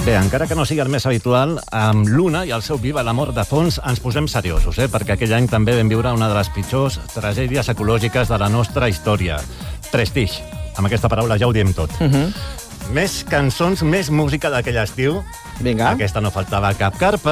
Bé, encara que no sigui el més habitual, amb Luna i el seu Viva l'amor de fons ens posem seriosos, perquè aquell any també vam viure una de les pitjors tragèdies ecològiques de la nostra història. Prestige. Amb aquesta paraula ja ho diem tot. Més cançons, més música d'aquell estiu. Vinga. Aquesta no faltava cap carpa.